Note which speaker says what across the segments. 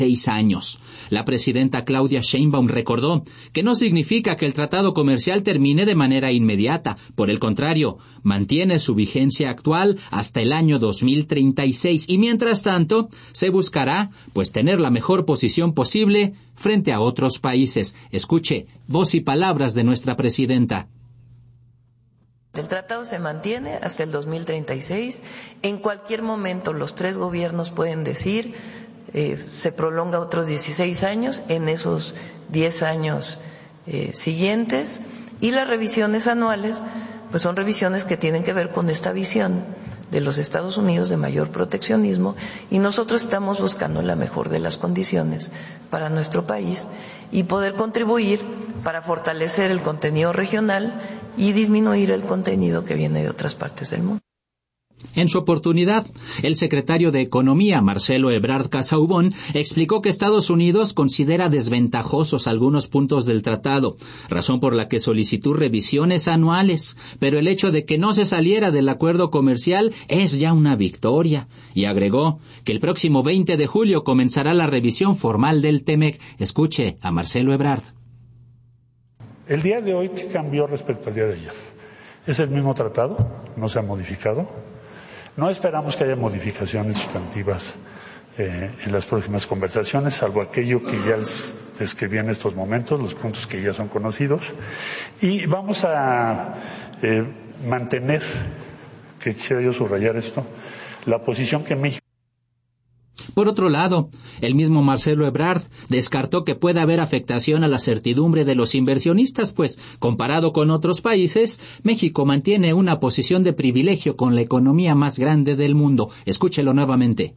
Speaker 1: 6 años. La presidenta Claudia Sheinbaum recordó que no significa que el tratado comercial termine de manera inmediata. Por el contrario, mantiene su vigencia actual hasta el año 2036 y mientras tanto se buscará tener la mejor posición posible frente a otros países. Escuche voz y palabras de nuestra presidenta.
Speaker 2: El tratado se mantiene hasta el 2036. En cualquier momento los 3 gobiernos pueden decir se prolonga otros 16 años en esos 10 años siguientes, y las revisiones anuales pues son revisiones que tienen que ver con esta visión de los Estados Unidos de mayor proteccionismo, y nosotros estamos buscando la mejor de las condiciones para nuestro país y poder contribuir para fortalecer el contenido regional y disminuir el contenido que viene de otras partes del mundo.
Speaker 1: En su oportunidad, el secretario de Economía, Marcelo Ebrard Casaubon, explicó que Estados Unidos considera desventajosos algunos puntos del tratado, razón por la que solicitó revisiones anuales, pero el hecho de que no se saliera del acuerdo comercial es ya una victoria, y agregó que el próximo 20 de julio comenzará la revisión formal del TEMEC. Escuche a Marcelo Ebrard.
Speaker 3: El día de hoy, ¿qué cambió respecto al día de ayer? Es el mismo tratado, no se ha modificado. No esperamos que haya modificaciones sustantivas en las próximas conversaciones, salvo aquello que ya les describí en estos momentos, los puntos que ya son conocidos. Y vamos a mantener, que quisiera yo subrayar esto, la posición que México.
Speaker 1: Por otro lado, el mismo Marcelo Ebrard descartó que pueda haber afectación a la certidumbre de los inversionistas, pues, comparado con otros países, México mantiene una posición de privilegio con la economía más grande del mundo. Escúchelo nuevamente.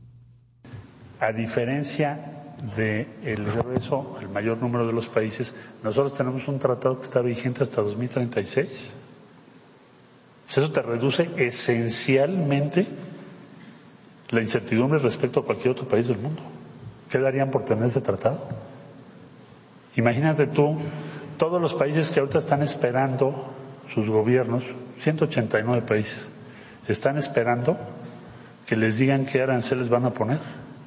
Speaker 3: A diferencia del grueso, el mayor número de los países, nosotros tenemos un tratado que está vigente hasta 2036. Eso te reduce esencialmente la incertidumbre respecto a cualquier otro país del mundo. ¿Qué darían por tener ese tratado? Imagínate tú, todos los países que ahorita están esperando, sus gobiernos, 189 países, están esperando que les digan qué aranceles van a poner.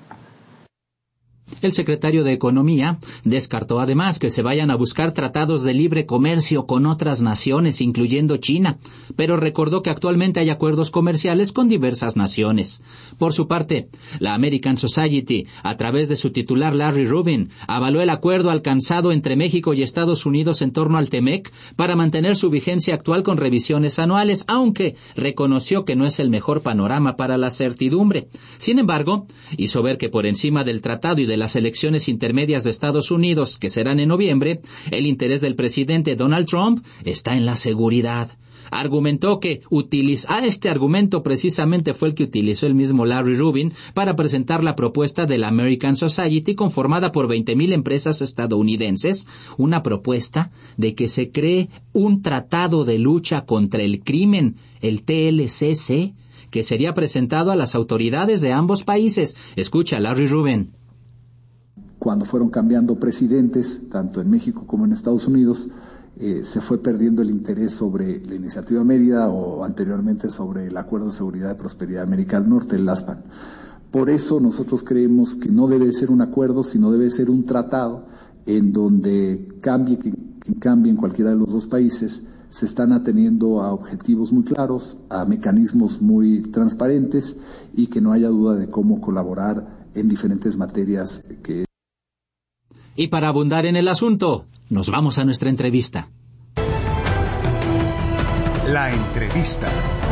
Speaker 1: El secretario de Economía descartó además que se vayan a buscar tratados de libre comercio con otras naciones, incluyendo China, pero recordó que actualmente hay acuerdos comerciales con diversas naciones. Por su parte, la American Society, a través de su titular Larry Rubin, avaló el acuerdo alcanzado entre México y Estados Unidos en torno al TEMEC para mantener su vigencia actual con revisiones anuales, aunque reconoció que no es el mejor panorama para la certidumbre. Sin embargo, hizo ver que por encima del tratado y de las elecciones intermedias de Estados Unidos, que serán en noviembre, el interés del presidente Donald Trump está en la seguridad. Argumentó que este argumento precisamente fue el que utilizó el mismo Larry Rubin para presentar la propuesta de la American Society, conformada por 20,000 empresas estadounidenses, una propuesta de que se cree un tratado de lucha contra el crimen, el TLCC, que sería presentado a las autoridades de ambos países. Escucha, Larry Rubin.
Speaker 4: Cuando fueron cambiando presidentes, tanto en México como en Estados Unidos, se fue perdiendo el interés sobre la Iniciativa Mérida o anteriormente sobre el Acuerdo de Seguridad y Prosperidad de América del Norte, el ASPAN. Por eso nosotros creemos que no debe ser un acuerdo, sino debe ser un tratado en donde cambie en cualquiera de los dos países, se están ateniendo a objetivos muy claros, a mecanismos muy transparentes y que no haya duda de cómo colaborar en diferentes materias que.
Speaker 1: Y para abundar en el asunto, nos vamos a nuestra entrevista.
Speaker 5: La entrevista.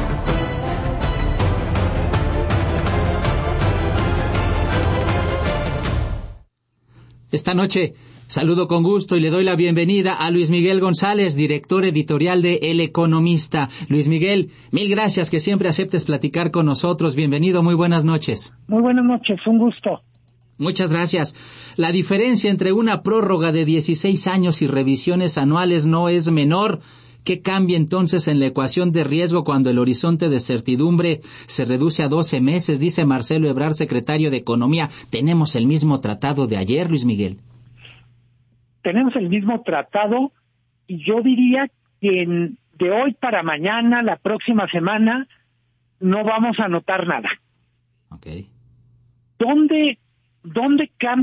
Speaker 1: Esta noche saludo con gusto y le doy la bienvenida a Luis Miguel González, director editorial de El Economista. Luis Miguel, mil gracias que siempre aceptes platicar con nosotros. Bienvenido, muy buenas noches.
Speaker 6: Muy buenas noches, un gusto.
Speaker 1: Muchas gracias. La diferencia entre una prórroga de 16 años y revisiones anuales no es menor. ¿Qué cambia entonces en la ecuación de riesgo cuando el horizonte de certidumbre se reduce a 12 meses? Dice Marcelo Ebrard, secretario de Economía. ¿Tenemos el mismo tratado de ayer, Luis Miguel?
Speaker 6: Tenemos el mismo tratado y yo diría que de hoy para mañana, la próxima semana, no vamos a notar nada.
Speaker 1: Okay.
Speaker 6: ¿Dónde cambia